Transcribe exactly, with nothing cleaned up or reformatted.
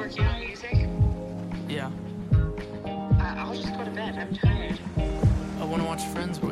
working on music? Yeah. Uh, I'll just go to bed. I'm tired. I want to watch Friends with